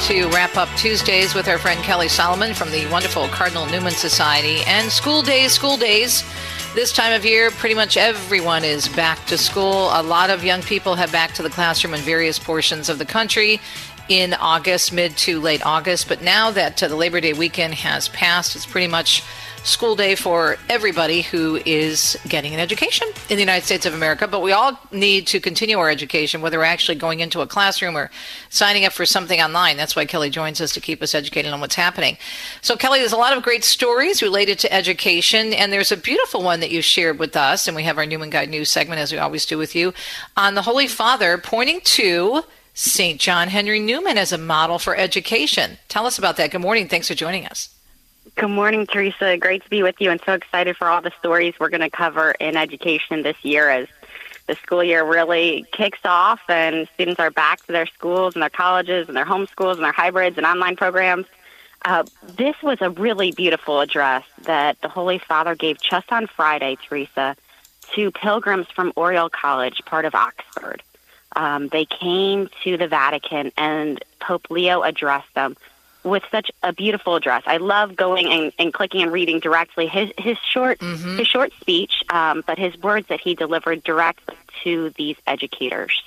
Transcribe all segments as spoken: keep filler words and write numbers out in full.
to wrap up Tuesdays with our friend Kelly Solomon from the wonderful Cardinal Newman Society. And school days, school days. This time of year, pretty much everyone is back to school. A lot of young people head back to the classroom in various portions of the country in August, mid to late August. But now that uh, the Labor Day weekend has passed, it's pretty much school day for everybody who is getting an education in the United States of America. But we all need to continue our education, whether we're actually going into a classroom or signing up for something online. That's why Kelly joins us, to keep us educated on what's happening. So, Kelly, there's a lot of great stories related to education, and there's a beautiful one that you shared with us, and we have our Newman Guide News segment, as we always do with you, on the Holy Father pointing to Saint John Henry Newman as a model for education. Tell us about that. Good morning. Thanks for joining us. Good morning, Teresa. Great to be with you, and so excited for all the stories we're going to cover in education this year as the school year really kicks off and students are back to their schools and their colleges and their homeschools and their hybrids and online programs. Uh, this was a really beautiful address that the Holy Father gave just on Friday, Teresa, to pilgrims from Oriel College, part of Oxford. Um, they came to the Vatican, and Pope Leo addressed them with such a beautiful address. I love going and, and clicking and reading directly his his short mm-hmm. his short speech, um, but his words that he delivered directly to these educators.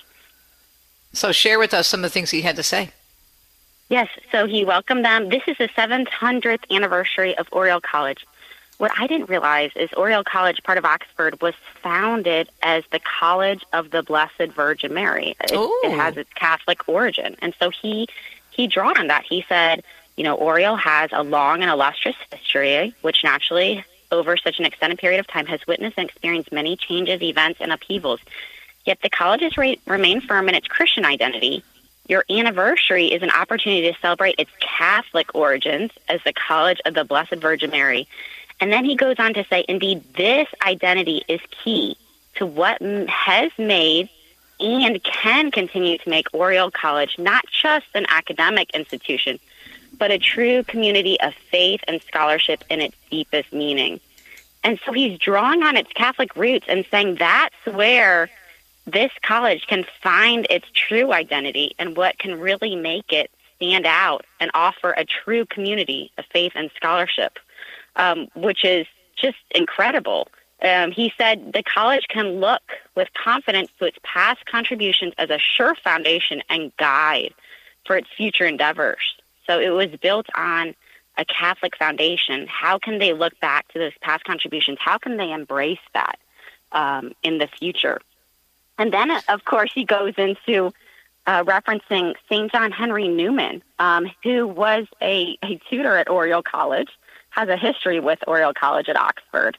So share with us some of the things he had to say. Yes, so he welcomed them. This is the seven hundredth anniversary of Oriel College. What I didn't realize is Oriel College, part of Oxford, was founded as the College of the Blessed Virgin Mary. It, it has its Catholic origin. And so he He drawed on that. He said, you know, Oriel has a long and illustrious history, which naturally, over such an extended period of time, has witnessed and experienced many changes, events, and upheavals. Yet the college has re- remained firm in its Christian identity. Your anniversary is an opportunity to celebrate its Catholic origins as the College of the Blessed Virgin Mary. And then he goes on to say, indeed, this identity is key to what m- has made and can continue to make Oriel College not just an academic institution, but a true community of faith and scholarship in its deepest meaning. And so he's drawing on its Catholic roots and saying that's where this college can find its true identity and what can really make it stand out and offer a true community of faith and scholarship, um, which is just incredible. Um, he said the college can look with confidence to its past contributions as a sure foundation and guide for its future endeavors. So it was built on a Catholic foundation. How can they look back to those past contributions? How can they embrace that um, in the future? And then, of course, he goes into uh, referencing Saint John Henry Newman, um, who was a, a tutor at Oriel College, has a history with Oriel College at Oxford,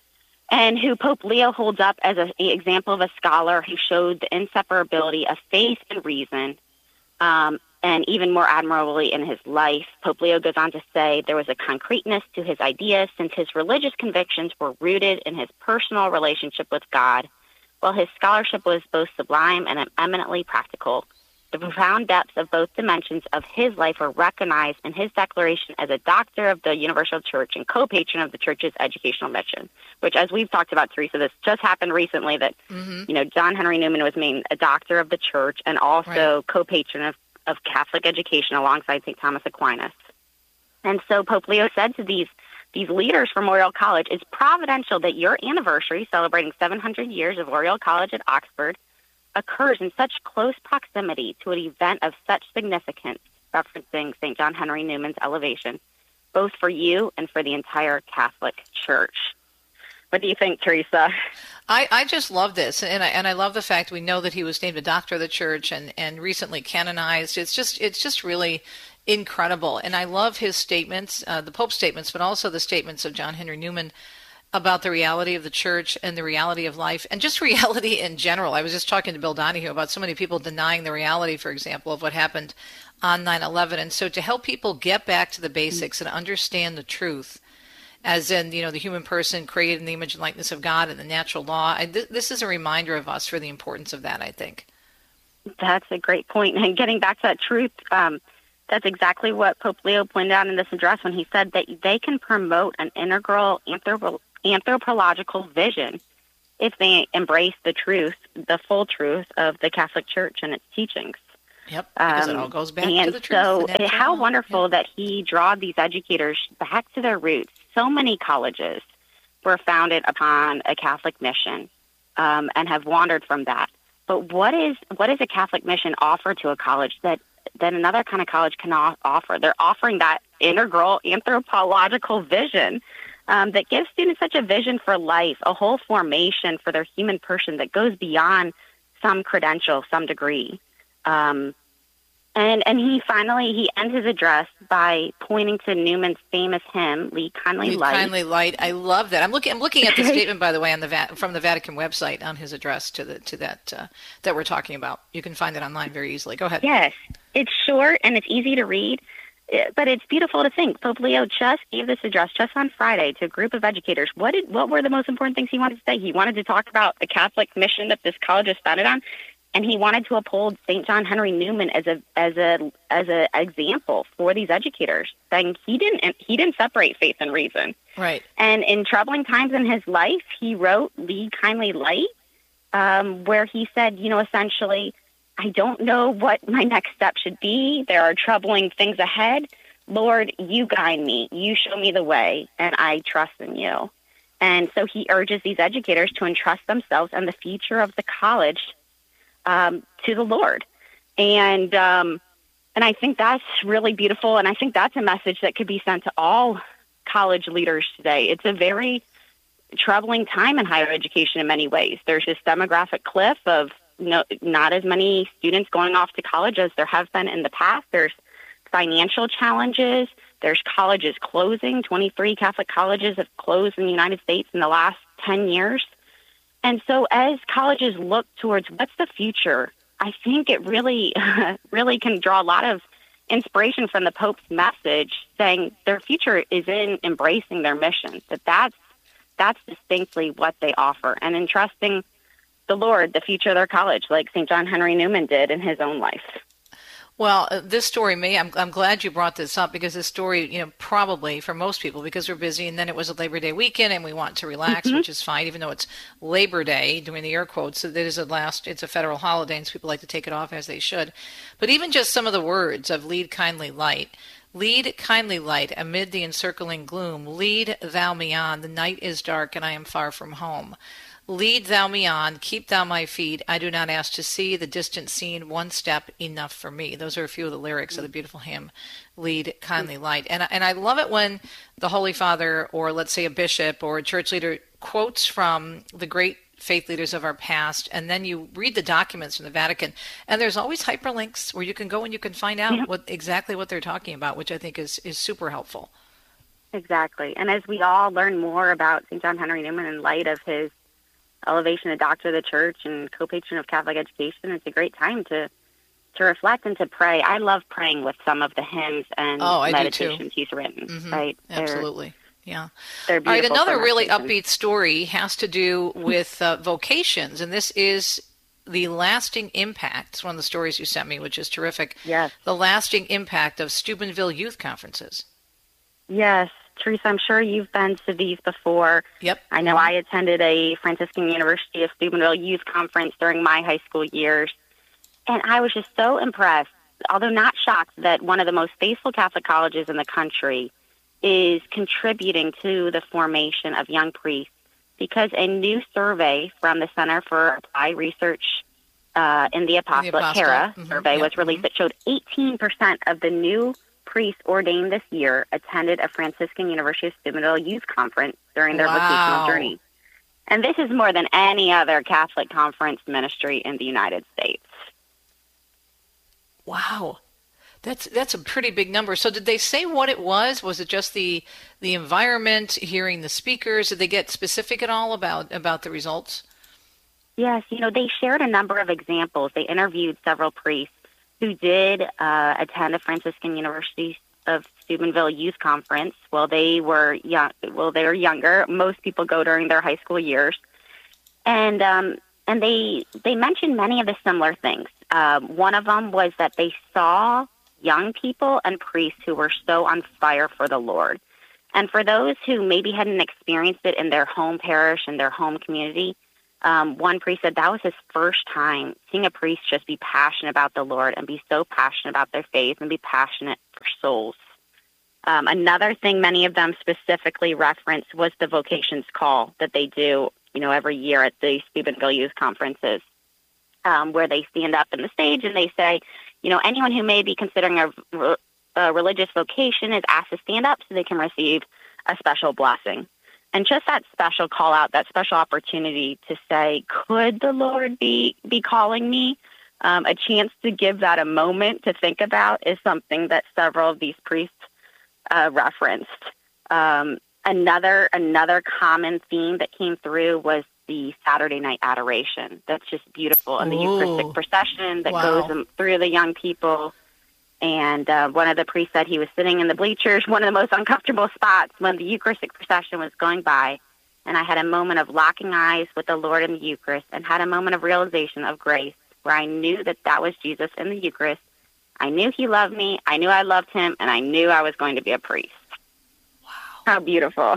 and who Pope Leo holds up as an example of a scholar who showed the inseparability of faith and reason, um, and even more admirably in his life. Pope Leo goes on to say there was a concreteness to his ideas since his religious convictions were rooted in his personal relationship with God, while his scholarship was both sublime and eminently practical. The profound depths of both dimensions of his life were recognized in his declaration as a doctor of the Universal Church and co-patron of the Church's educational mission, which, as we've talked about, Teresa, this just happened recently that, mm-hmm. you know, John Henry Newman was made a doctor of the Church and also right. co-patron of, of Catholic education alongside Saint Thomas Aquinas. And so Pope Leo said to these these leaders from Oriel College, it's providential that your anniversary, celebrating seven hundred years of Oriel College at Oxford, occurs in such close proximity to an event of such significance, referencing Saint John Henry Newman's elevation, both for you and for the entire Catholic Church. What do you think, Teresa? I, I just love this, and I and I love the fact we know that he was named a doctor of the Church and, and recently canonized. It's just it's just really incredible, and I love his statements, uh, the Pope's statements, but also the statements of John Henry Newman about the reality of the church and the reality of life and just reality in general. I was just talking to Bill Donahue about so many people denying the reality, for example, of what happened on nine eleven. And so to help people get back to the basics and understand the truth, as in, you know, the human person created in the image and likeness of God and the natural law, I, th- this is a reminder of us for the importance of that, I think. That's a great point. And getting back to that truth, um, that's exactly what Pope Leo pointed out in this address when he said that they can promote an integral anthropo- anthropological vision if they embrace the truth, the full truth of the Catholic Church and its teachings. Yep, because um, it all goes back and to the truth. So and how all. wonderful yep. that he drawed these educators back to their roots. So many colleges were founded upon a Catholic mission um, and have wandered from that. But what is what does a Catholic mission offer to a college that, that another kind of college cannot offer? They're offering that integral anthropological vision um, that gives students such a vision for life, a whole formation for their human person that goes beyond some credential, some degree. Um, and and he finally, he ends his address by pointing to Newman's famous hymn, Lead Kindly Lead Light. Kindly Light. I love that. I'm looking. I'm looking at the statement, by the way, on the Va- from the Vatican website on his address to the to that uh, that we're talking about. You can find it online very easily. Go ahead. Yes, it's short and it's easy to read, but it's beautiful to think. Pope Leo just gave this address just on Friday to a group of educators. What did what were the most important things he wanted to say? He wanted to talk about the Catholic mission that this college is founded on. And he wanted to uphold Saint John Henry Newman as a as a as a example for these educators, saying he didn't he didn't separate faith and reason. Right. And in troubling times in his life, he wrote "Lead Kindly Light," um, where he said, you know, essentially, I don't know what my next step should be. There are troubling things ahead. Lord, you guide me. You show me the way, and I trust in you. And so he urges these educators to entrust themselves and the future of the college Um, to the Lord. And um, and I think that's really beautiful, and I think that's a message that could be sent to all college leaders today. It's a very troubling time in higher education in many ways. There's this demographic cliff of no, not as many students going off to college as there have been in the past. There's financial challenges. There's colleges closing. twenty-three Catholic colleges have closed in the United States in the last ten years. And so as colleges look towards what's the future, I think it really, really can draw a lot of inspiration from the Pope's message saying their future is in embracing their mission, that that's, that's distinctly what they offer, and entrusting the Lord the future of their college, like Saint John Henry Newman did in his own life. Well, uh, this story, may I'm, I'm glad you brought this up, because this story, you know, probably for most people, because we're busy, and then it was a Labor Day weekend and we want to relax, mm-hmm. which is fine, even though it's Labor Day, doing the air quotes, so that is a last, it's a federal holiday, and so people like to take it off as they should. But even just some of the words of Lead Kindly Light, lead kindly light amid the encircling gloom, lead thou me on, the night is dark and I am far from home. Lead thou me on, keep thou my feet, I do not ask to see the distant scene, one step enough for me. Those are a few of the lyrics of the beautiful hymn, Lead Kindly Light. And, and I love it when the Holy Father, or let's say a bishop or a church leader, quotes from the great faith leaders of our past, and then you read the documents from the Vatican, and there's always hyperlinks where you can go and you can find out yeah. what exactly what they're talking about, which I think is, is super helpful. Exactly. And as we all learn more about Saint John Henry Newman in light of his elevation of Doctor of the Church and co-patron of Catholic education, it's a great time to to reflect and to pray. I love praying with some of the hymns and oh, meditations he's written. Mm-hmm. Right? Absolutely. They're, yeah. They're All right, another really reason. upbeat story has to do with uh, vocations, and this is the lasting impact. It's one of the stories you sent me, which is terrific. Yes. The lasting impact of Steubenville youth conferences. Yes. Teresa, I'm sure you've been to these before. Yep. I know I attended a Franciscan University of Steubenville youth conference during my high school years, and I was just so impressed, although not shocked, that one of the most faithful Catholic colleges in the country is contributing to the formation of young priests, because a new survey from the Center for Applied Research uh, in the Apostolate, the Apostle. CARA mm-hmm. survey, yep. was released mm-hmm. that showed eighteen percent of the new priests ordained this year attended a Franciscan University of Steubenville youth conference during their wow. vocational journey. And this is more than any other Catholic conference ministry in the United States. Wow. That's that's a pretty big number. So did they say what it was? Was it just the the environment, hearing the speakers? Did they get specific at all about, about the results? Yes, you know, they shared a number of examples. They interviewed several priests who did uh, attend a Franciscan University of Steubenville youth conference. Well, they were young. Well, they were younger. Most people go during their high school years, and um, and they they mentioned many of the similar things. Uh, one of them was that they saw young people and priests who were so on fire for the Lord, and for those who maybe hadn't experienced it in their home parish and their home community, Um, one priest said that was his first time seeing a priest just be passionate about the Lord and be so passionate about their faith and be passionate for souls. Um, another thing many of them specifically referenced was the vocations call that they do, you know, every year at the Steubenville Youth Conferences, um, where they stand up in the stage and they say, you know, anyone who may be considering a, a religious vocation is asked to stand up so they can receive a special blessing. And just that special call out, that special opportunity to say, could the Lord be, be calling me? Um, a chance to give that a moment to think about is something that several of these priests uh, referenced. Um, another another common theme that came through was the Saturday night adoration. That's just beautiful. And the Ooh. Eucharistic procession that Wow. goes through the young people. And uh, one of the priests said he was sitting in the bleachers, one of the most uncomfortable spots when the Eucharistic procession was going by. And I had a moment of locking eyes with the Lord in the Eucharist and had a moment of realization of grace where I knew that that was Jesus in the Eucharist. I knew he loved me. I knew I loved him. And I knew I was going to be a priest. Wow. How beautiful.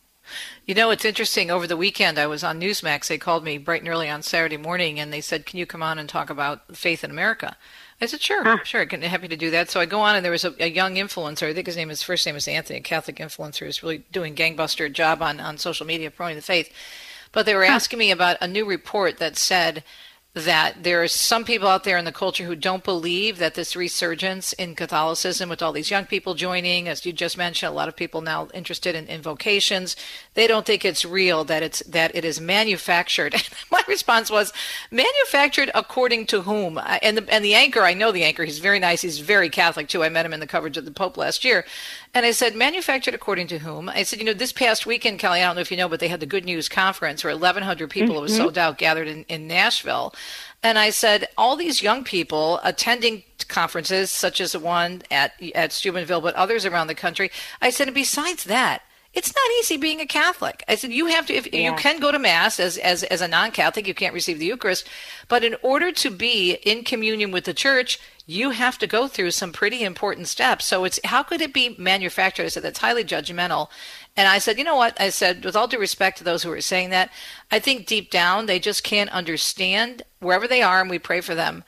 You know, it's interesting. Over the weekend, I was on Newsmax. They called me bright and early on Saturday morning, and they said, can you come on and talk about faith in America? I said, sure, Huh. sure, I'm happy to do that. So I go on, and there was a, a young influencer. I think his name is first name is Anthony, a Catholic influencer who's really doing gangbuster job on, on social media promoting the faith. But they were asking me about a new report that said that there are some people out there in the culture who don't believe that this resurgence in Catholicism with all these young people joining, as you just mentioned, a lot of people now interested in, in vocations, they don't think it's real, that it's that it is manufactured. And my response was, manufactured according to whom? And the, and the anchor, I know the anchor, he's very nice, he's very Catholic too. I met him in the coverage of the Pope last year. And I said, manufactured according to whom? I said, you know, this past weekend, Kelly, I don't know if you know, but they had the Good News Conference where eleven hundred people, Mm-hmm. it was sold out, gathered in, in Nashville. And I said, all these young people attending conferences, such as the one at, at Steubenville, but others around the country, I said, and besides that, it's not easy being a Catholic. I said, you have to, if Yeah. you can go to Mass as, as, as a non-Catholic, you can't receive the Eucharist. But in order to be in communion with the church, you have to go through some pretty important steps. So it's, how could it be manufactured? I said, that's highly judgmental. And I said, you know what? I said, with all due respect to those who are saying that, I think deep down they just can't understand, wherever they are, and we pray for them,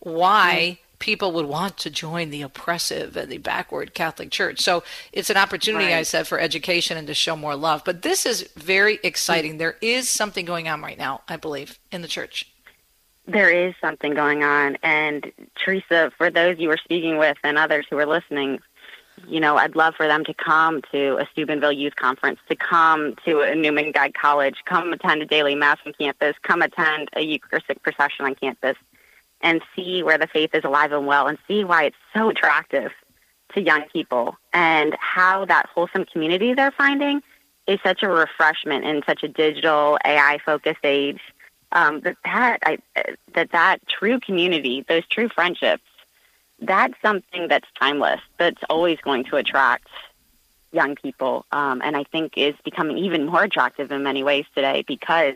why mm. people would want to join the oppressive and the backward Catholic Church. So it's an opportunity, right. I said, for education and to show more love. But this is very exciting. Mm. There is something going on right now, I believe, in the church. There is something going on. And Teresa, for those you were speaking with and others who are listening, you know, I'd love for them to come to a Steubenville Youth Conference, to come to a Newman Guide College, come attend a daily Mass on campus, come attend a Eucharistic procession on campus, and see where the faith is alive and well, and see why it's so attractive to young people, and how that wholesome community they're finding is such a refreshment in such a digital, A I-focused age. Um, that that, I, that that true community, those true friendships, that's something that's timeless, that's always going to attract young people, um, and I think is becoming even more attractive in many ways today because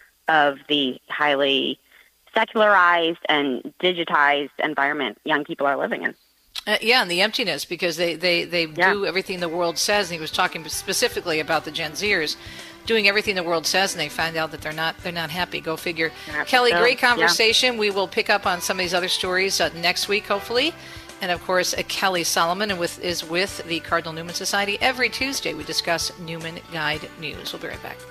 of the highly secularized and digitized environment young people are living in. Uh, yeah, and the emptiness, because they, they, they yeah. do everything the world says. And he was talking specifically about the Gen Zers doing everything the world says, and they find out that they're not they're not happy. Go figure. Kelly, so. great conversation. Yeah. We will pick up on some of these other stories uh, next week, hopefully. And, of course, uh, Kelly Solomon and with, is with the Cardinal Newman Society. Every Tuesday we discuss Newman Guide News. We'll be right back.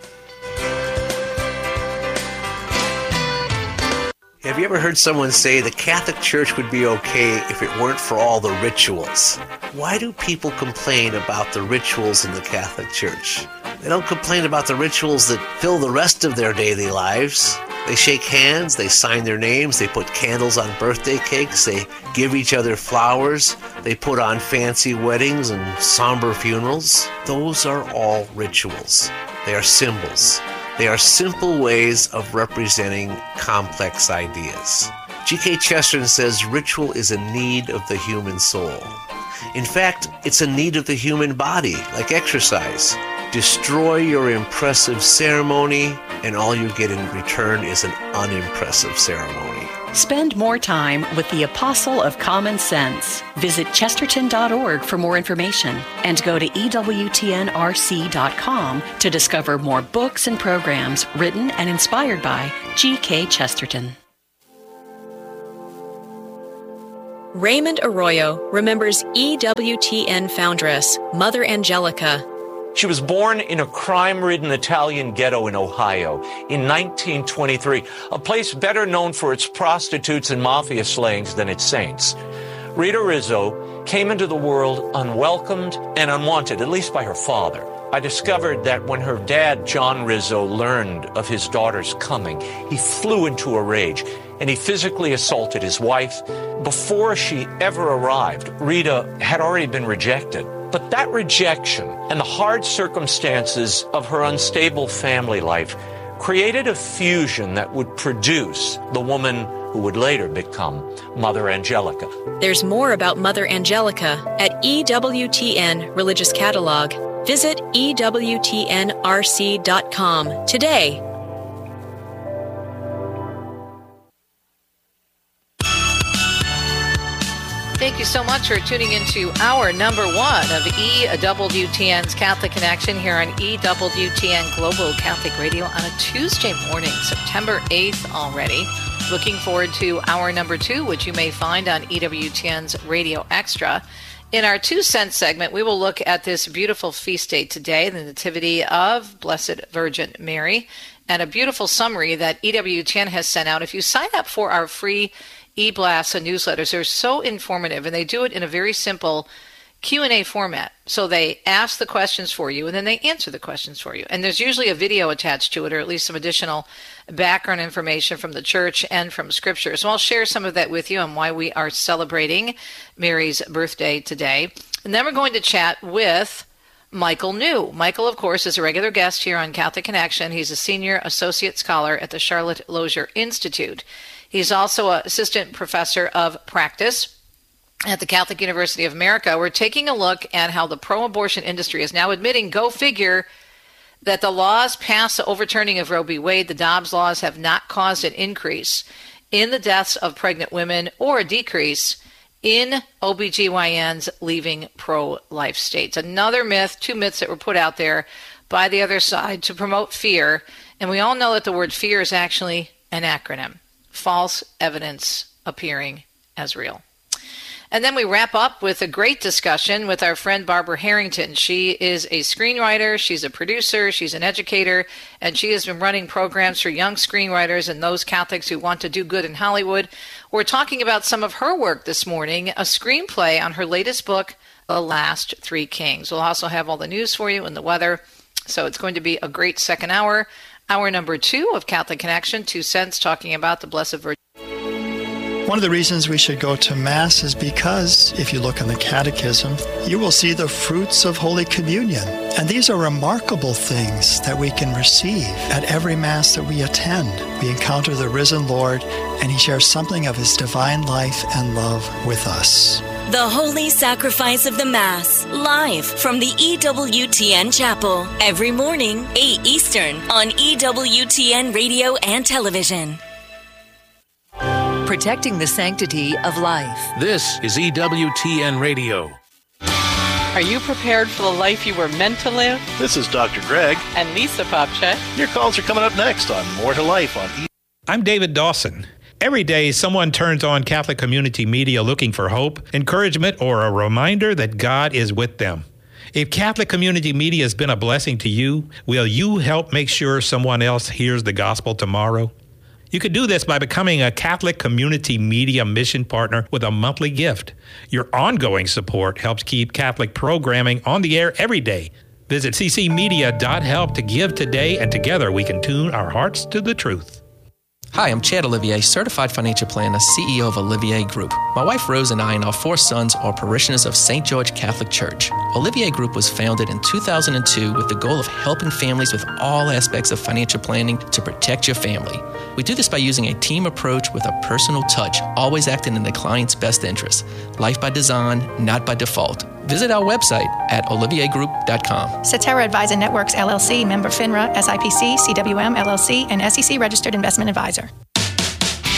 Have you ever heard someone say the Catholic Church would be okay if it weren't for all the rituals? Why do people complain about the rituals in the Catholic Church? They don't complain about the rituals that fill the rest of their daily lives. They shake hands, they sign their names, they put candles on birthday cakes, they give each other flowers, they put on fancy weddings and somber funerals. Those are all rituals. They are symbols. They are simple ways of representing complex ideas. G K Chesterton says ritual is a need of the human soul. In fact, it's a need of the human body, like exercise. Destroy your impressive ceremony, and all you get in return is an unimpressive ceremony. Spend more time with the Apostle of Common Sense. Visit chesterton dot org for more information and go to E W T N R C dot com to discover more books and programs written and inspired by G K Chesterton. Raymond Arroyo remembers E W T N foundress Mother Angelica. She was born in a crime-ridden Italian ghetto in Ohio in nineteen twenty-three, a place better known for its prostitutes and mafia slayings than its saints. Rita Rizzo came into the world unwelcomed and unwanted, at least by her father. I discovered that when her dad, John Rizzo, learned of his daughter's coming, he flew into a rage and he physically assaulted his wife. Before she ever arrived, Rita had already been rejected. But that rejection and the hard circumstances of her unstable family life created a fusion that would produce the woman who would later become Mother Angelica. There's more about Mother Angelica at E W T N Religious Catalog. Visit E W T N R C dot com today. Thank you so much for tuning into our number one of E W T N's Catholic Connection here on E W T N Global Catholic Radio on a Tuesday morning, September eighth already. Looking forward to our number two, which you may find on E W T N's Radio Extra. In our Two Cents segment, we will look at this beautiful feast day today, the Nativity of Blessed Virgin Mary, and a beautiful summary that E W T N has sent out. If you sign up for our free e-blasts and newsletters, they're so informative, and they do it in a very simple Q and A format. So they ask the questions for you, and then they answer the questions for you. And there's usually a video attached to it, or at least some additional background information from the church and from Scripture. So I'll share some of that with you and why we are celebrating Mary's birthday today. And then we're going to chat with Michael New. Michael, of course, is a regular guest here on Catholic Connection. He's a senior associate scholar at the Charlotte Lozier Institute. He's also an assistant professor of practice at the Catholic University of America. We're taking a look at how the pro-abortion industry is now admitting, go figure, that the laws past the overturning of Roe v. Wade, the Dobbs laws, have not caused an increase in the deaths of pregnant women or a decrease in O B G Y Ns leaving pro-life states. Another myth, two myths that were put out there by the other side to promote fear. And we all know that the word fear is actually an acronym. False evidence appearing as real. And then we wrap up with a great discussion with our friend Barbara Harrington. She is a screenwriter, she's a producer, she's an educator, and she has been running programs for young screenwriters and those Catholics who want to do good in Hollywood. We're talking about some of her work this morning, a screenplay on her latest book, The Last Three Kings. We'll also have all the news for you and the weather, so it's going to be a great second hour. Hour number two of Catholic Connection, Two Cents, talking about the Blessed Virgin. One of the reasons we should go to Mass is because, if you look in the Catechism, you will see the fruits of Holy Communion. And these are remarkable things that we can receive at every Mass that we attend. We encounter the risen Lord, and He shares something of His divine life and love with us. The Holy Sacrifice of the Mass, live from the E W T N Chapel, every morning, eight Eastern, on E W T N Radio and Television. Protecting the sanctity of life. This is E W T N Radio. Are you prepared for the life you were meant to live? This is Doctor Greg. And Lisa Popchak. Your calls are coming up next on More to Life on E. I'm David Dawson. Every day, someone turns on Catholic Community Media looking for hope, encouragement, or a reminder that God is with them. If Catholic Community Media has been a blessing to you, will you help make sure someone else hears the gospel tomorrow? You could do this by becoming a Catholic Community Media mission partner with a monthly gift. Your ongoing support helps keep Catholic programming on the air every day. Visit c c media dot help to give today, and together we can tune our hearts to the truth. Hi, I'm Chad Olivier, Certified Financial Planner, C E O of Olivier Group. My wife Rose and I and our four sons are parishioners of Saint George Catholic Church. Olivier Group was founded in two thousand two with the goal of helping families with all aspects of financial planning to protect your family. We do this by using a team approach with a personal touch, always acting in the client's best interest. Life by design, not by default. Visit our website at olivier group dot com. Cetera Advisor Networks, L L C, member FINRA, S I P C, C W M, L L C, and S E C registered investment advisor.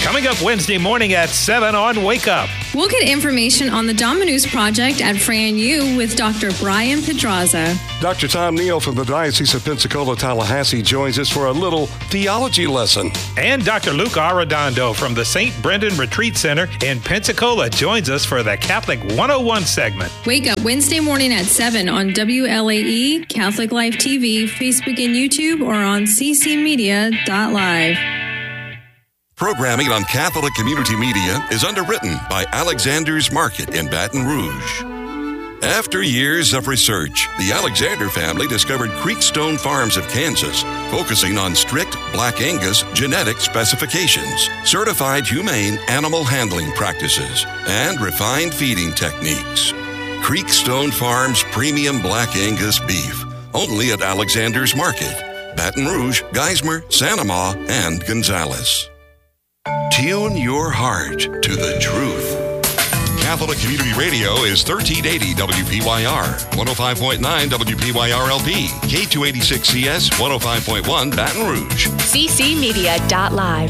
Coming up Wednesday morning at seven on Wake Up. We'll get information on the Dominus Project at Fran U with Doctor Brian Pedraza. Doctor Tom Neal from the Diocese of Pensacola, Tallahassee joins us for a little theology lesson. And Doctor Luke Arredondo from the Saint Brendan Retreat Center in Pensacola joins us for the Catholic one oh one segment. Wake Up Wednesday morning at seven on W L A E, Catholic Life T V, Facebook and YouTube, or on c c media dot live. Programming on Catholic Community Media is underwritten by Alexander's Market in Baton Rouge. After years of research, the Alexander family discovered Creekstone Farms of Kansas, focusing on strict Black Angus genetic specifications, certified humane animal handling practices, and refined feeding techniques. Creekstone Farms Premium Black Angus Beef, only at Alexander's Market, Baton Rouge, Geismar, Santa Ma, and Gonzales. Tune your heart to the truth. Catholic Community Radio is thirteen eighty W P Y R, one oh five point nine W P Y R L P, K two eighty-six C S, one oh five point one Baton Rouge. c c media dot live.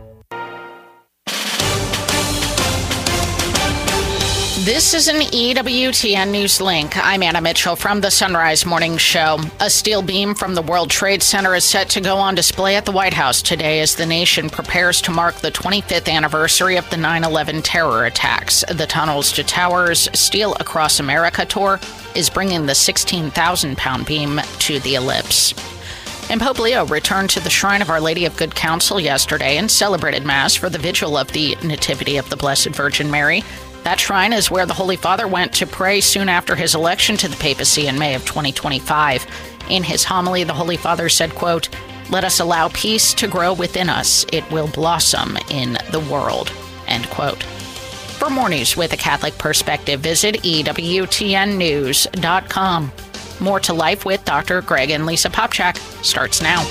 This is an E W T N News Link. I'm Anna Mitchell from the Sunrise Morning Show. A steel beam from the World Trade Center is set to go on display at the White House today as the nation prepares to mark the twenty-fifth anniversary of the nine eleven terror attacks. The Tunnels to Towers Steel Across America tour is bringing the sixteen thousand pound beam to the ellipse. And Pope Leo returned to the Shrine of Our Lady of Good Counsel yesterday and celebrated Mass for the vigil of the Nativity of the Blessed Virgin Mary. That shrine is where the Holy Father went to pray soon after his election to the papacy in May of twenty twenty-five. In his homily, the Holy Father said, quote, "Let us allow peace to grow within us. It will blossom in the world," end quote. For more news with a Catholic perspective, visit E W T N news dot com. More to Life with Doctor Greg and Lisa Popchak starts now.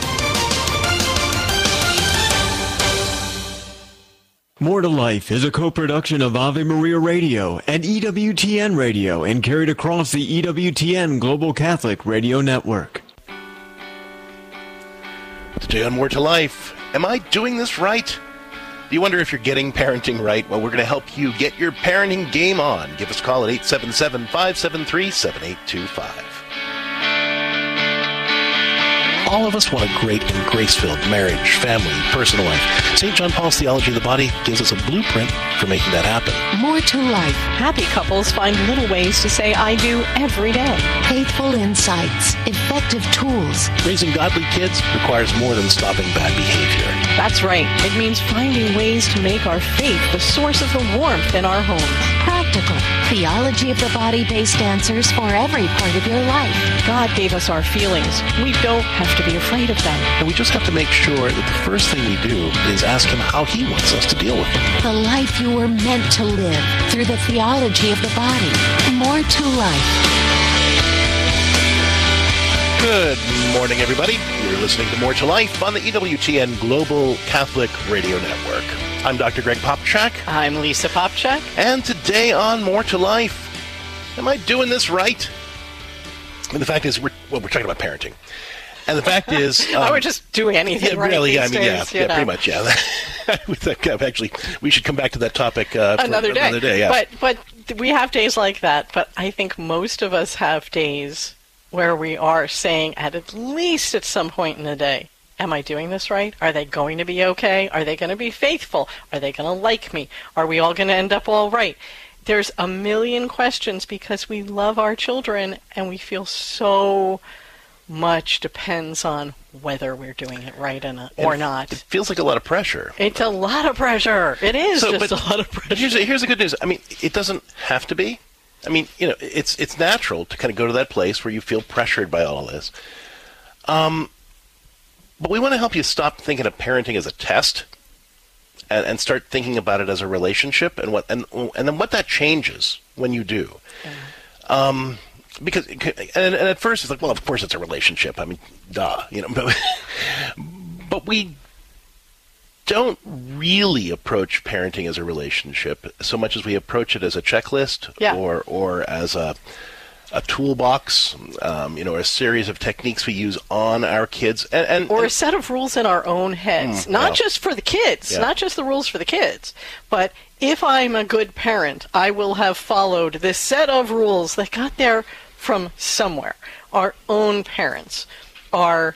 More to Life is a co-production of Ave Maria Radio and E W T N Radio and carried across the E W T N Global Catholic Radio Network. Today on More to Life, am I doing this right? Do you wonder if you're getting parenting right? Well, we're going to help you get your parenting game on. Give us a call at eight seven seven, five seven three, seven eight two five. All of us want a great and grace-filled marriage, family, personal life. Saint John Paul's Theology of the Body gives us a blueprint for making that happen. More to life. Happy couples find little ways to say I do every day. Faithful insights. Effective tools. Raising godly kids requires more than stopping bad behavior. That's right. It means finding ways to make our faith the source of the warmth in our homes. Practical. Theology of the Body-based answers for every part of your life. God gave us our feelings. We don't have to be afraid of them. And we just have to make sure that the first thing we do is ask him how he wants us to deal with them. The life you were meant to live through the theology of the body. More to life. Good morning, everybody. You're listening to More to Life on the E W T N Global Catholic Radio Network. I'm Doctor Greg Popchak. I'm Lisa Popchak. And today on More to Life, am I doing this right? And the fact is, we're, well, we're talking about parenting. And the fact is... Um, oh, we're just doing anything yeah, right really, these I mean, days, yeah, yeah know. pretty much, yeah. we think, uh, actually, we should come back to that topic uh, for another day. Another day, yeah. But, but we have days like that, but I think most of us have days where we are saying at at least at some point in the day, am I doing this right? Are they going to be okay? Are they going to be faithful? Are they going to like me? Are we all going to end up all right? There's a million questions because we love our children and we feel so much depends on whether we're doing it right or not. Or not. It feels like a lot of pressure. It's a lot of pressure. It is so, just but, a lot of pressure. But here's, here's the good news. I mean, it doesn't have to be. I mean, you know, it's it's natural to kind of go to that place where you feel pressured by all of this. Um, but we want to help you stop thinking of parenting as a test and, and start thinking about it as a relationship and what and and then what that changes when you do. Yeah. Um, because and, and at first it's like, well, of course it's a relationship. I mean, duh, you know. But, but we don't really approach parenting as a relationship so much as we approach it as a checklist, yeah. or or as a a toolbox, um, you know, a series of techniques we use on our kids, and, and or a set of rules in our own heads, mm, not well, just for the kids, yeah. not just the rules for the kids, but if I'm a good parent, I will have followed this set of rules that got there from somewhere. Our own parents, our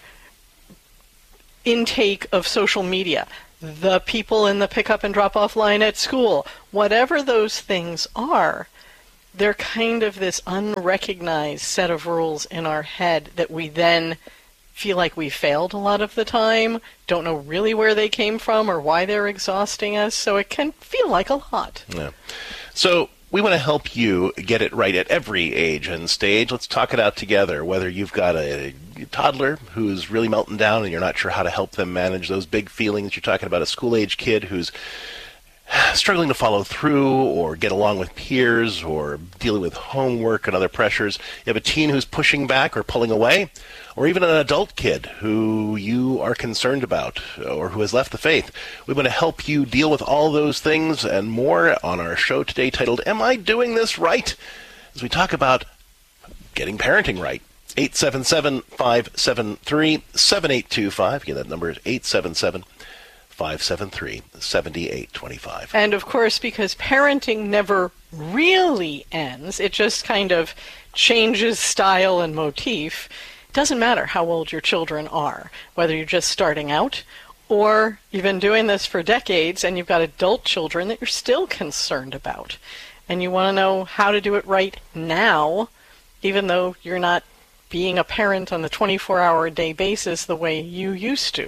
intake of social media, the people in the pick-up and drop-off line at school, whatever those things are, they're kind of this unrecognized set of rules in our head that we then feel like we failed a lot of the time, don't know really where they came from or why they're exhausting us, so it can feel like a lot. Yeah. So we want to help you get it right at every age and stage. Let's talk it out together, whether you've got a toddler who's really melting down and you're not sure how to help them manage those big feelings. You're talking about a school-age kid who's struggling to follow through or get along with peers or dealing with homework and other pressures. You have a teen who's pushing back or pulling away, or even an adult kid who you are concerned about or who has left the faith. We want to help you deal with all those things and more on our show today titled, Am I Doing This Right? As we talk about getting parenting right. eight seven seven, five seven three, seven eight two five. Again, that number is eight seven seven, five seven three, seven eight two five. And of course, because parenting never really ends, it just kind of changes style and motif. It doesn't matter how old your children are, whether you're just starting out or you've been doing this for decades and you've got adult children that you're still concerned about. And you want to know how to do it right now, even though you're not being a parent on the twenty-four hour a day basis the way you used to.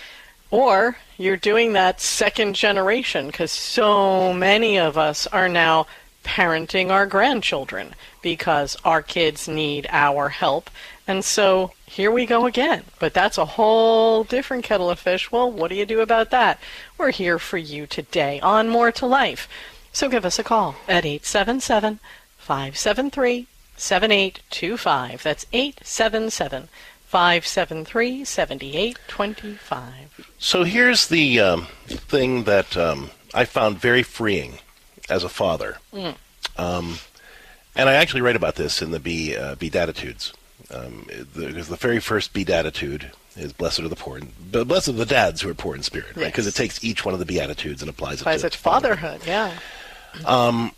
Or you're doing that second generation, because so many of us are now parenting our grandchildren because our kids need our help. And so here we go again. But that's a whole different kettle of fish. Well, what do you do about that? We're here for you today on More to Life. So give us a call at eight seven seven, five seven three, seven eight two five. That's eight seven seven, five seven three, seven eight two five. So here's the um, thing that um, I found very freeing as a father. Mm. Um, and I actually write about this in the Be, uh, Beatitudes. Um, because the, the very first Beatitude is blessed are the poor, but blessed are the dads who are poor in spirit, right? Because yes. It takes each one of the Beatitudes and applies, applies it to it fatherhood. Yeah. Um,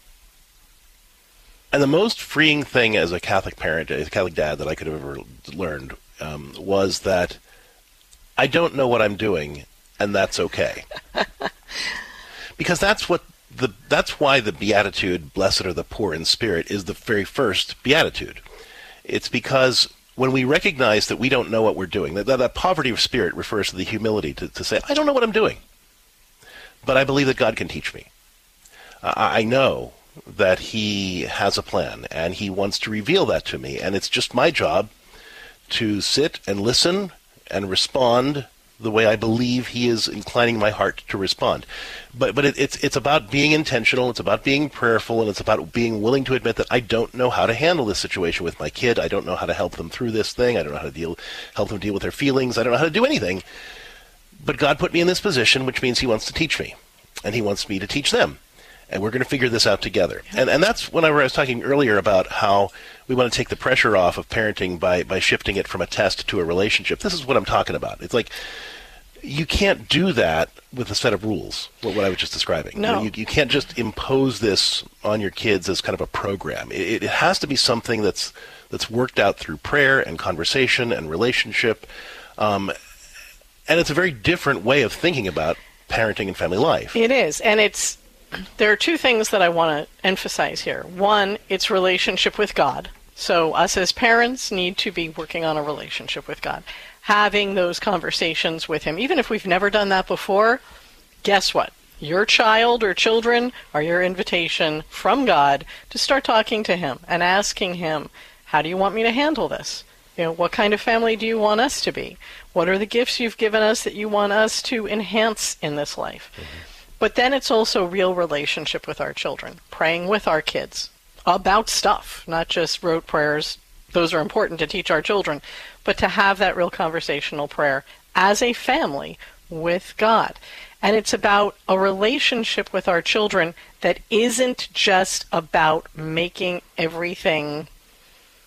and the most freeing thing as a Catholic parent, as a Catholic dad, that I could have ever learned um, was that I don't know what I'm doing, and that's okay. Because that's what the that's why the Beatitude, blessed are the poor in spirit, is the very first Beatitude. It's because when we recognize that we don't know what we're doing, that, that, that poverty of spirit refers to the humility to, to say, I don't know what I'm doing, but I believe that God can teach me. Uh, I know that He has a plan, and He wants to reveal that to me, and it's just my job to sit and listen and respond the way I believe He is inclining my heart to respond. But but it, it's it's about being intentional, it's about being prayerful, and it's about being willing to admit that I don't know how to handle this situation with my kid. I don't know how to help them through this thing. I don't know how to deal help them deal with their feelings. I don't know how to do anything. But God put me in this position, which means He wants to teach me, and He wants me to teach them. And we're going to figure this out together. And and that's whenever I was talking earlier about how we want to take the pressure off of parenting by, by shifting it from a test to a relationship. This is what I'm talking about. It's like you can't do that with a set of rules, what, what I was just describing. No. You, know, you, you can't just impose this on your kids as kind of a program. It, it has to be something that's that's worked out through prayer and conversation and relationship. Um, and it's a very different way of thinking about parenting and family life. It is. And it's there are two things that I want to emphasize here. One, it's relationship with God. So us as parents need to be working on a relationship with God, having those conversations with Him. Even if we've never done that before, guess what? Your child or children are your invitation from God to start talking to Him and asking Him, how do you want me to handle this? You know, what kind of family do you want us to be? What are the gifts you've given us that you want us to enhance in this life? Mm-hmm. But then it's also real relationship with our children, praying with our kids about stuff, not just rote prayers. Those are important to teach our children, but to have that real conversational prayer as a family with God. And it's about a relationship with our children that isn't just about making everything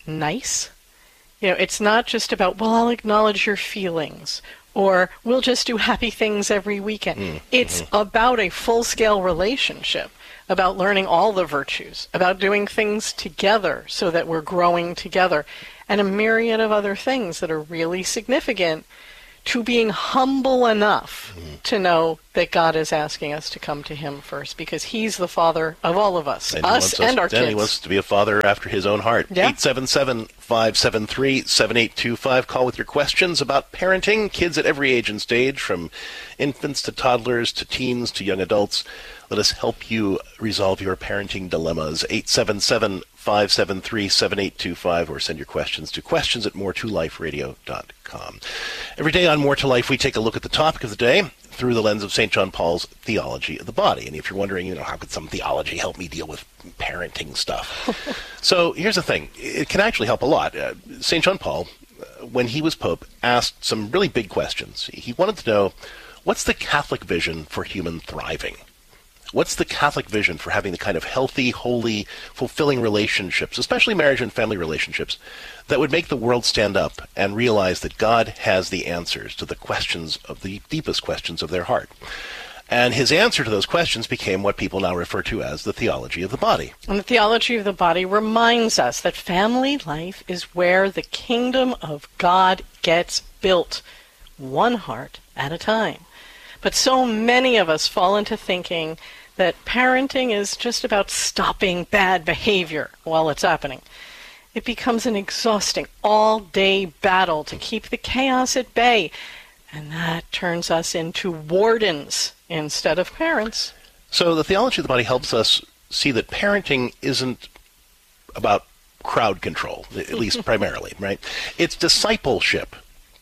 nice. You know, it's not just about, well, I'll acknowledge your feelings, or we'll just do happy things every weekend. Mm-hmm. It's about a full-scale relationship, about learning all the virtues, about doing things together so that we're growing together, and a myriad of other things that are really significant to being humble enough mm-hmm. to know that God is asking us to come to him first, because he's the father of all of us, and us and us, our kids. He wants to be a father after his own heart. Yeah. eight seven seven, five seven three, seven eight two five. Call with your questions about parenting. Kids at every age and stage, from infants to toddlers to teens to young adults. Let us help you resolve your parenting dilemmas. eight seven seven, five seven three, seven eight two five, or send your questions to questions at more to life radio dot com. Every day on More to Life, we take a look at the topic of the day through the lens of Saint John Paul's theology of the body. And if you're wondering, you know, how could some theology help me deal with parenting stuff? So here's the thing. It can actually help a lot. Uh, Saint John Paul, uh, when he was Pope, asked some really big questions. He wanted to know, what's the Catholic vision for human thriving? What's the Catholic vision for having the kind of healthy, holy, fulfilling relationships, especially marriage and family relationships, that would make the world stand up and realize that God has the answers to the questions of the deepest questions of their heart? And his answer to those questions became what people now refer to as the theology of the body. And the theology of the body reminds us that family life is where the kingdom of God gets built, one heart at a time. But so many of us fall into thinking that parenting is just about stopping bad behavior while it's happening. It becomes an exhausting all-day battle to keep the chaos at bay, and that turns us into wardens instead of parents. So the theology of the body helps us see that parenting isn't about crowd control, at least primarily, right? It's discipleship.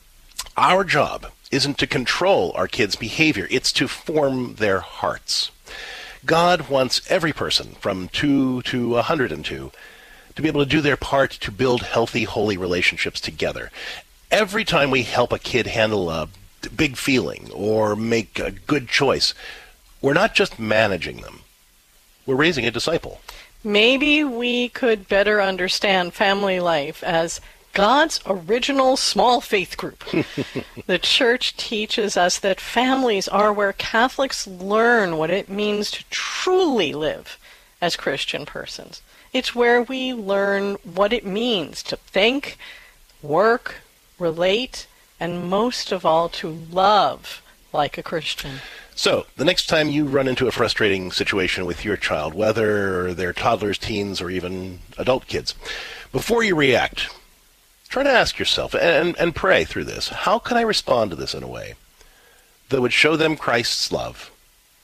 Our job isn't to control our kids' behavior, it's to form their hearts. God wants every person, from two to one hundred two, to be able to do their part to build healthy, holy relationships together. Every time we help a kid handle a big feeling or make a good choice, we're not just managing them, we're raising a disciple. Maybe we could better understand family life as God's original small faith group. The Church teaches us that families are where Catholics learn what it means to truly live as Christian persons. It's where we learn what it means to think, work, relate, and most of all, to love like a Christian. So, the next time you run into a frustrating situation with your child, whether they're toddlers, teens, or even adult kids, before you react, try to ask yourself, and, and pray through this, how can I respond to this in a way that would show them Christ's love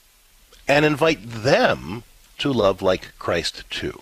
and invite them to love like Christ too?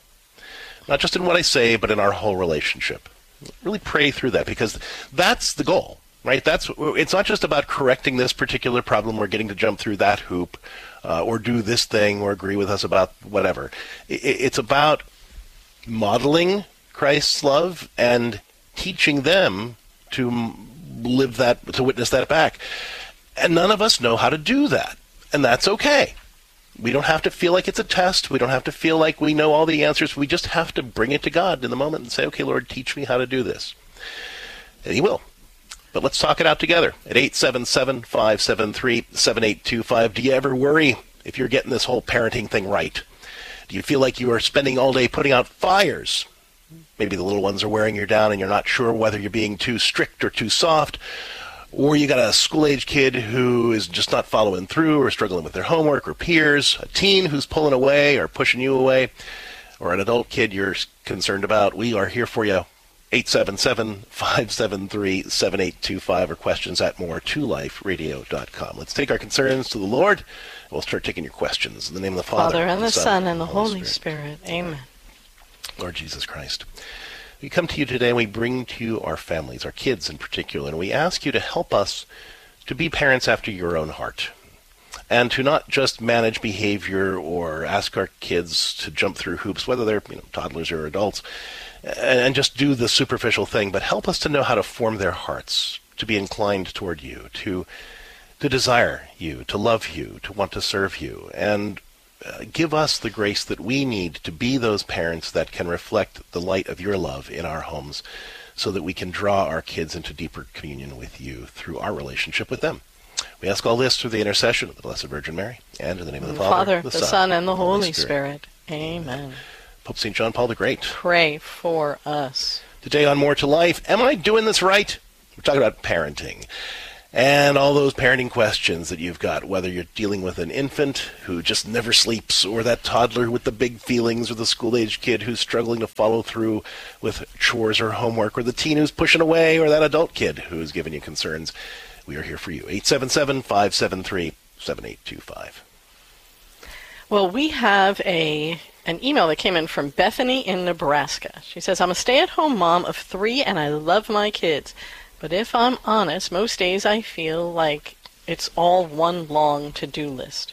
Not just in what I say, but in our whole relationship. Really pray through that, because that's the goal, right? That's it's not just about correcting this particular problem or getting to jump through that hoop uh, or do this thing or agree with us about whatever. It, it's about modeling Christ's love and teaching them to live that, to witness that back. And none of us know how to do that. And that's okay. We don't have to feel like it's a test. We don't have to feel like we know all the answers. We just have to bring it to God in the moment and say, okay, Lord, teach me how to do this. And he will. But let's talk it out together at eight seven seven, five seven three, seven eight two five. Do you ever worry if you're getting this whole parenting thing right? Do you feel like you are spending all day putting out fires? Maybe the little ones are wearing you down and you're not sure whether you're being too strict or too soft. Or you got a school-age kid who is just not following through or struggling with their homework or peers. A teen who's pulling away or pushing you away. Or an adult kid you're concerned about. We are here for you. eight seven seven, five seven three, seven eight two five or questions at more to life radio dot com. Let's take our concerns to the Lord. We'll start taking your questions. In the name of the Father, Father and the Son, Son and the Holy, Holy Spirit. Spirit. Amen. Lord Jesus Christ, we come to you today and we bring to you our families, our kids in particular, and we ask you to help us to be parents after your own heart and to not just manage behavior or ask our kids to jump through hoops, whether they're you know, toddlers or adults, and just do the superficial thing, but help us to know how to form their hearts, to be inclined toward you, to to desire you, to love you, to want to serve you, and uh, give us the grace that we need to be those parents that can reflect the light of your love in our homes so that we can draw our kids into deeper communion with you through our relationship with them. We ask all this through the intercession of the Blessed Virgin Mary, and in the name of the Father, Father the, the Son, Son, and the Holy, Holy Spirit. Spirit. Amen. Pope Saint John Paul the Great. Pray for us. Today on More to Life, am I doing this right? We're talking about parenting. And all those parenting questions that you've got, whether you're dealing with an infant who just never sleeps, or that toddler with the big feelings, or the school-age kid who's struggling to follow through with chores or homework, or the teen who's pushing away, or that adult kid who's giving you concerns. We are here for you. eight seven seven, five seven three, seven eight two five. Well, we have a an email that came in from Bethany in Nebraska. She says, I'm a stay-at-home mom of three, and I love my kids. But if I'm honest, most days I feel like it's all one long to-do list.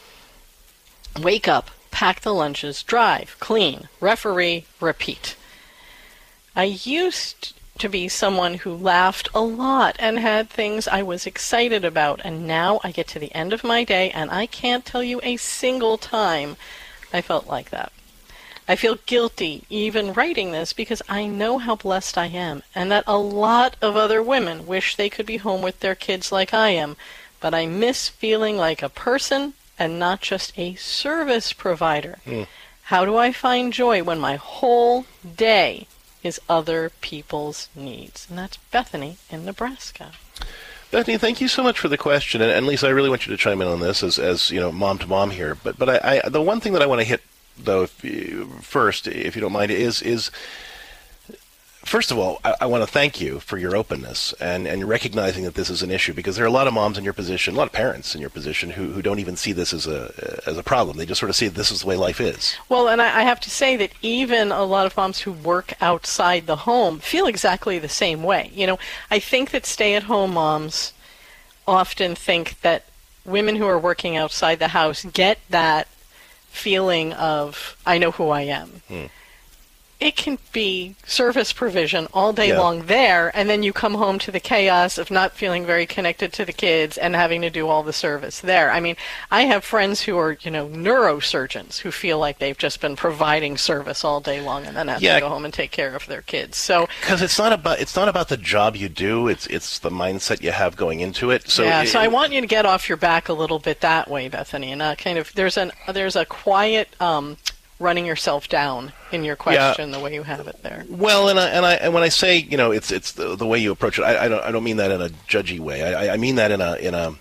Wake up, pack the lunches, drive, clean, referee, repeat. I used to be someone who laughed a lot and had things I was excited about, and now I get to the end of my day and I can't tell you a single time I felt like that. I feel guilty even writing this because I know how blessed I am and that a lot of other women wish they could be home with their kids like I am, but I miss feeling like a person and not just a service provider. Mm. How do I find joy when my whole day is other people's needs? And that's Bethany in Nebraska. Bethany, thank you so much for the question, and, and Lisa, I really want you to chime in on this as, as you know, mom to mom here. But but I, I the one thing that I want to hit though, if you, first, if you don't mind, is is first of all, I, I want to thank you for your openness and, and recognizing that this is an issue, because there are a lot of moms in your position, a lot of parents in your position who, who don't even see this as a as a problem. They just sort of see this is the way life is. Well, and I, I have to say that even a lot of moms who work outside the home feel exactly the same way. You know, I think that stay-at-home moms often think that women who are working outside the house get that feeling of, I know who I am. Hmm. It can be service provision all day yeah. long there, and then you come home to the chaos of not feeling very connected to the kids and having to do all the service there. I mean, I have friends who are, you know, neurosurgeons who feel like they've just been providing service all day long and then have yeah. to go home and take care of their kids. So because it's not about it's not about the job you do, it's it's the mindset you have going into it. So yeah, it, so I want you to get off your back a little bit that way, Bethany, and not kind of there's an there's a quiet um, running yourself down in your question, yeah. the way you have it there. Well, and I, and I and when I say, you know, it's it's the, the way you approach it, I, I don't I don't mean that in a judgy way. I, I mean that in a in a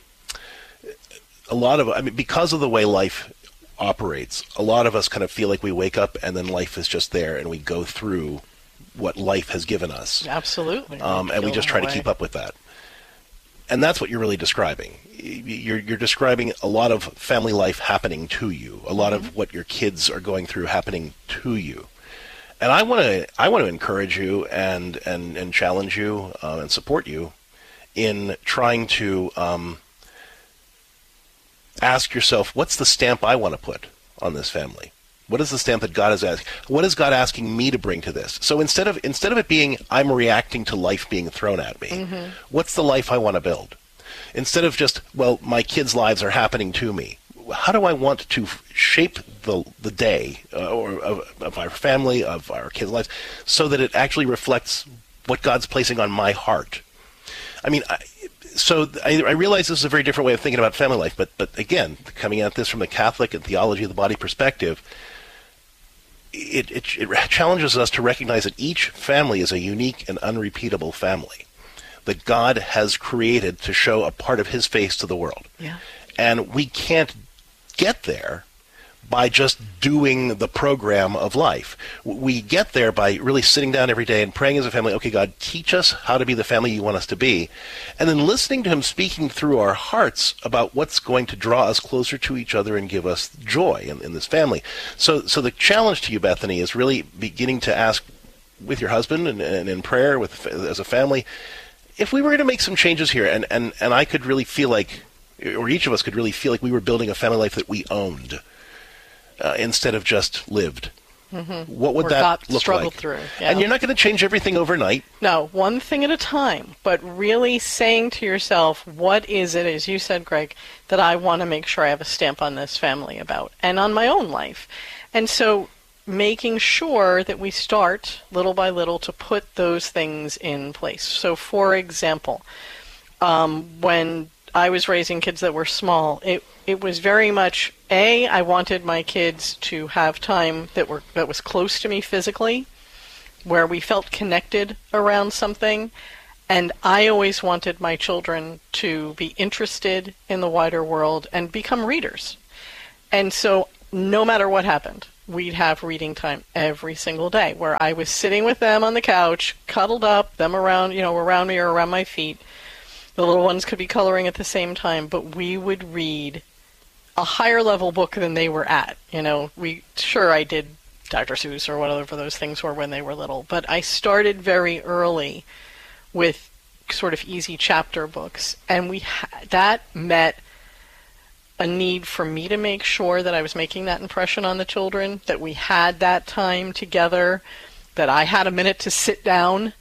a lot of I mean because of the way life operates, a lot of us kind of feel like we wake up and then life is just there and we go through what life has given us. Absolutely. Um, and we just try to keep up with that. And that's what you're really describing. You're, you're describing a lot of family life happening to you, a lot mm-hmm. of what your kids are going through happening to you. And I want to I want to encourage you and and, and challenge you uh, and support you in trying to um, ask yourself, what's the stamp I want to put on this family? What is the stamp that God is asking? What is God asking me to bring to this? So instead of instead of it being I'm reacting to life being thrown at me, mm-hmm. what's the life I want to build? Instead of just, well, my kids' lives are happening to me, how do I want to shape the the day uh, or of, of our family, of our kids' lives, so that it actually reflects what God's placing on my heart? I mean, I, so I, I realize this is a very different way of thinking about family life, but but again, coming at this from the Catholic and theology of the body perspective, It, it, it challenges us to recognize that each family is a unique and unrepeatable family that God has created to show a part of his face to the world. Yeah. And we can't get there by just doing the program of life. We get there by really sitting down every day and praying as a family, okay, God, teach us how to be the family you want us to be, and then listening to him speaking through our hearts about what's going to draw us closer to each other and give us joy in, in this family. So so the challenge to you, Bethany, is really beginning to ask with your husband and, and in prayer with as a family, if we were going to make some changes here, and, and, and I could really feel like, or each of us could really feel like we were building a family life that we owned, Uh, instead of just lived. Mm-hmm. What would or that got look struggled like? Through. Yeah. And you're not going to change everything overnight. No, one thing at a time, but really saying to yourself, what is it, as you said, Greg, that I want to make sure I have a stamp on this family about, and on my own life. And so making sure that we start little by little to put those things in place. So, for example, um, when I was raising kids that were small, it it was very much, A, I wanted my kids to have time that were that was close to me physically, where we felt connected around something, and I always wanted my children to be interested in the wider world and become readers. And so no matter what happened, we'd have reading time every single day, where I was sitting with them on the couch, cuddled up, them around, you know, around me or around my feet. The little ones could be coloring at the same time, but we would read a higher level book than they were at. You know, we sure I did Doctor Seuss or whatever those things were when they were little, but I started very early with sort of easy chapter books, and we ha- that met a need for me to make sure that I was making that impression on the children, that we had that time together, that I had a minute to sit down.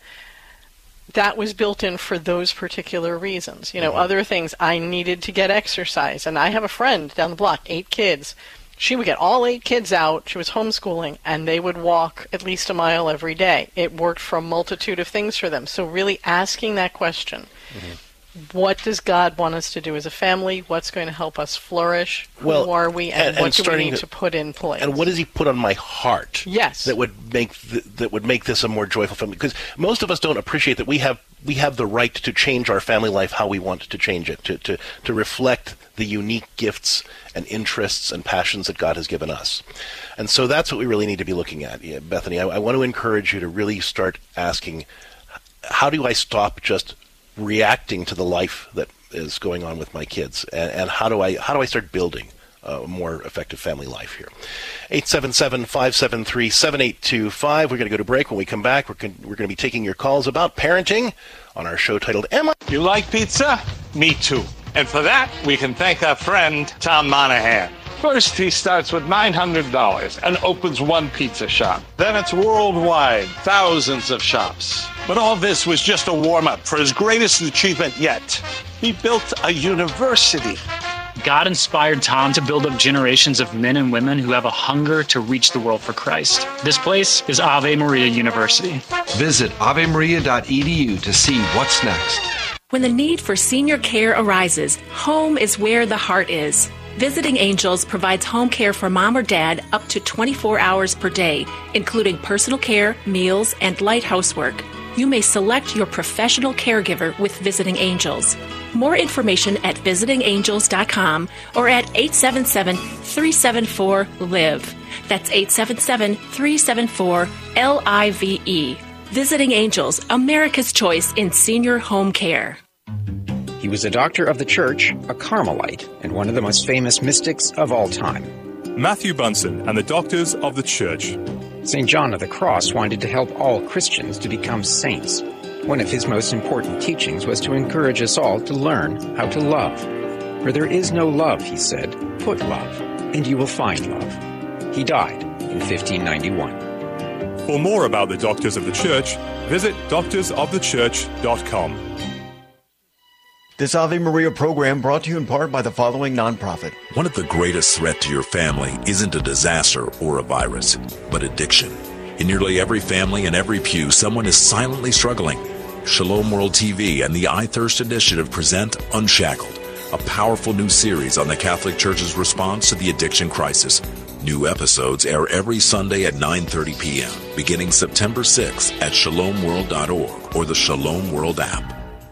That was built in for those particular reasons. You know, mm-hmm. Other things, I needed to get exercise. And I have a friend down the block, eight kids. She would get all eight kids out. She was homeschooling, and they would walk at least a mile every day. It worked for a multitude of things for them. So really asking that question, mm-hmm. What does God want us to do as a family? What's going to help us flourish? Well, Who are we, and, and what and do we need to, to put in place? And what does He put on my heart? Yes, that would make th- that would make this a more joyful family. Because most of us don't appreciate that we have we have the right to change our family life how we want to change it, to to to reflect the unique gifts and interests and passions that God has given us. And so that's what we really need to be looking at. Yeah, Bethany, I, I want to encourage you to really start asking, how do I stop just reacting to the life that is going on with my kids, and, and how do I how do I start building a more effective family life here? eight seven seven, five seven three, seven eight two five. We're going to go to break. When we come back, we're going, we're going to be taking your calls about parenting on our show titled Am I... You like pizza? Me too. And for that, we can thank our friend Tom Monahan. First, he starts with nine hundred dollars and opens one pizza shop. Then it's worldwide, thousands of shops. But all this was just a warm-up for his greatest achievement yet. He built a university. God inspired Tom to build up generations of men and women who have a hunger to reach the world for Christ. This place is Ave Maria University. Visit ave maria dot e d u to see what's next. When the need for senior care arises, home is where the heart is. Visiting Angels provides home care for mom or dad up to twenty-four hours per day, including personal care, meals, and light housework. You may select your professional caregiver with Visiting Angels. More information at visiting angels dot com or at eight seven seven, three seven four, L I V E. That's eight seven seven, three seven four, L I V E. Visiting Angels, America's choice in senior home care. He was a doctor of the church, a Carmelite, and one of the most famous mystics of all time. Matthew Bunson and the Doctors of the Church. Saint John of the Cross wanted to help all Christians to become saints. One of his most important teachings was to encourage us all to learn how to love. Where there is no love, he said, put love, and you will find love. He died in fifteen ninety-one. For more about the Doctors of the Church, visit doctors of the church dot com. This Ave Maria program brought to you in part by the following nonprofit. One of the greatest threats to your family isn't a disaster or a virus, but addiction. In nearly every family and every pew, someone is silently struggling. Shalom World T V and the I Thirst Initiative present Unshackled, a powerful new series on the Catholic Church's response to the addiction crisis. New episodes air every Sunday at nine thirty p.m., beginning September sixth at shalom world dot org or the Shalom World app.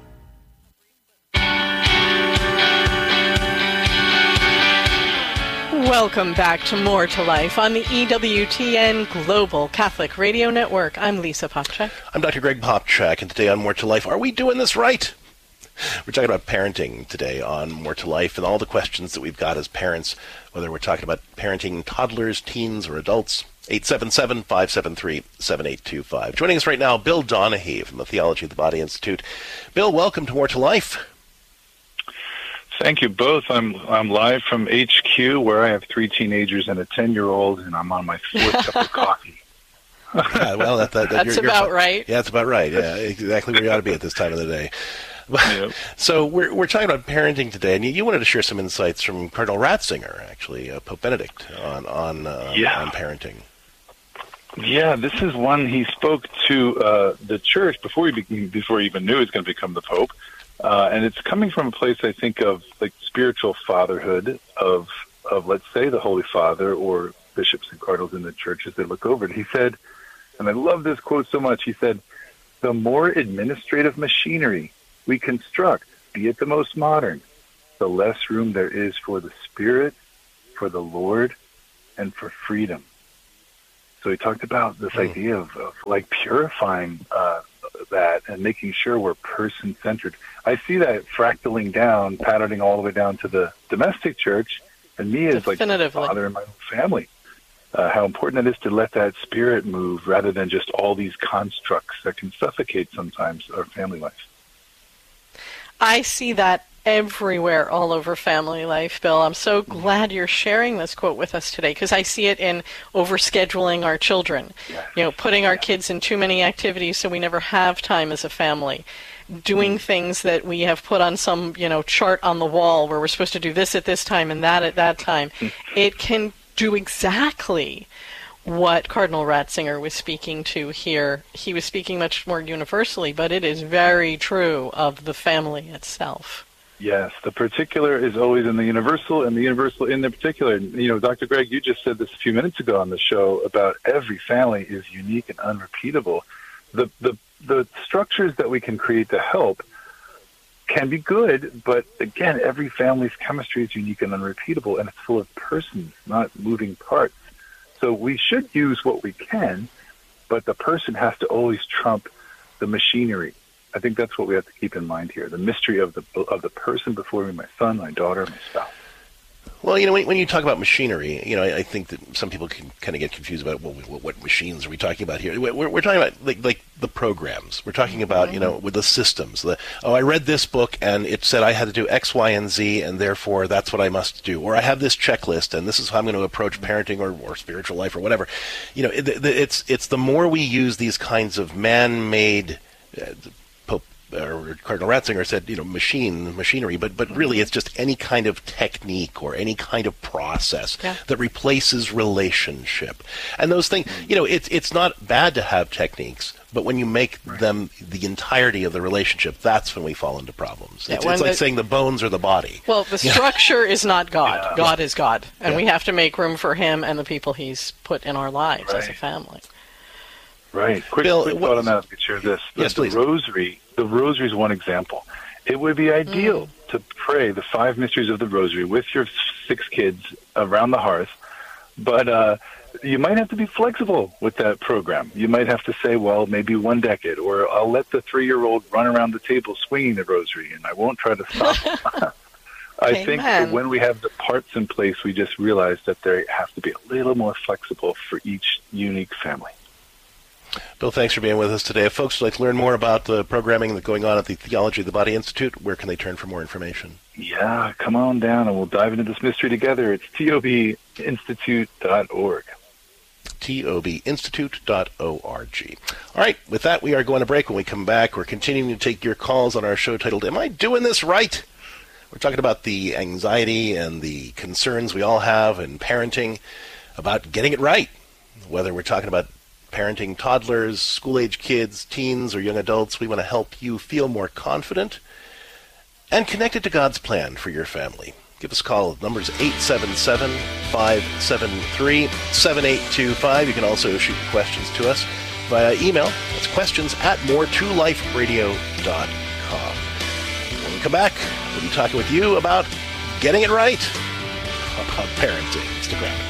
Welcome back to More to Life on the E W T N Global Catholic Radio Network. I'm Lisa Popchak. I'm Doctor Greg Popchak, and today on More to Life, are we doing this right? We're talking about parenting today on More to Life and all the questions that we've got as parents, whether we're talking about parenting toddlers, teens, or adults. eight seven seven, five seven three, seven eight two five. Joining us right now, Bill Donahue from the Theology of the Body Institute. Bill, welcome to More to Life. Thank you both. I'm I'm live from H Q, where I have three teenagers and a ten-year-old, and I'm on my fourth cup of coffee. Yeah, well, that, that, that, That's you're, about you're, right. Yeah, that's about right. Yeah, exactly where you ought to be at this time of the day. Yep. So we're we're talking about parenting today, and you, you wanted to share some insights from Cardinal Ratzinger, actually, uh, Pope Benedict, on on uh, yeah. on parenting. Yeah, this is one he spoke to uh, the church before he be- before he even knew he was going to become the Pope. Uh, and it's coming from a place, I think, of like spiritual fatherhood of, of, let's say, the Holy Father or bishops and cardinals in the church as they look over it. He said, and I love this quote so much, he said, the more administrative machinery we construct, be it the most modern, the less room there is for the Spirit, for the Lord, and for freedom. So he talked about this mm. idea of, of like purifying uh, that and making sure we're person-centered. I see that fractaling down, patterning all the way down to the domestic church, and me as like my father and my own family. Uh, how important it is to let that spirit move rather than just all these constructs that can suffocate sometimes our family life. I see that everywhere, all over family life, Bill. I'm so glad you're sharing this quote with us today, because I see it in overscheduling our children. Yes. You know, putting our kids in too many activities so we never have time as a family. Doing things that we have put on some, you know, chart on the wall where we're supposed to do this at this time and that at that time. It can do exactly what Cardinal Ratzinger was speaking to here. He was speaking much more universally, but it is very true of the family itself. Yes, the particular is always in the universal, and the universal in the particular. You know, Doctor Greg, you just said this a few minutes ago on the show about every family is unique and unrepeatable. The the the structures that we can create to help can be good, but again, every family's chemistry is unique and unrepeatable, and it's full of persons, not moving parts. So we should use what we can, but the person has to always trump the machinery. I think that's what we have to keep in mind here, the mystery of the of the person before me, my son, my daughter, my spouse. Well, you know, when, when you talk about machinery, you know, I, I think that some people can kind of get confused about, well, what, what machines are we talking about here? We're, we're talking about, like, like, the programs. We're talking about, you know, with the systems. The, oh, I read this book, and it said I had to do X, Y, and Z, and therefore that's what I must do. Or I have this checklist, and this is how I'm going to approach parenting or, or spiritual life or whatever. You know, it, it's, it's the more we use these kinds of man-made uh, or Cardinal Ratzinger said, you know, machine, machinery, but but really it's just any kind of technique or any kind of process yeah. that replaces relationship. And those things, you know, it's it's not bad to have techniques, but when you make right. them the entirety of the relationship, that's when we fall into problems. Yeah, it's it's like the, saying the bones are the body. Well, the structure is not God. Yeah. God is God. And yeah. we have to make room for him and the people he's put in our lives right. as a family. Right. Quick, Bill, quick thought on that. I could share this. The, yes, please. The rosary, the rosary is one example. It would be ideal mm. to pray the five mysteries of the rosary with your six kids around the hearth, but uh, you might have to be flexible with that program. You might have to say, well, maybe one decade, or I'll let the three-year-old run around the table swinging the rosary, and I won't try to stop him. I Amen. think that when we have the parts in place, we just realize that they have to be a little more flexible for each unique family. Bill, thanks for being with us today. If folks would like to learn more about the programming that's going on at the Theology of the Body Institute, where can they turn for more information? Yeah, come on down and we'll dive into this mystery together. It's T O B institute dot org. T O B institute dot org. All right, with that, we are going to break. When we come back, we're continuing to take your calls on our show titled, Am I Doing This Right? We're talking about the anxiety and the concerns we all have in parenting about getting it right, whether we're talking about parenting toddlers, school-age kids, teens, or young adults. We want to help you feel more confident and connected to God's plan for your family. Give us a call. The number is eight seven seven, five seven three, seven eight two five. You can also shoot your questions to us via email. That's questions at more to life radio dot com. When we come back, we'll be talking with you about getting it right, about parenting. Stick around.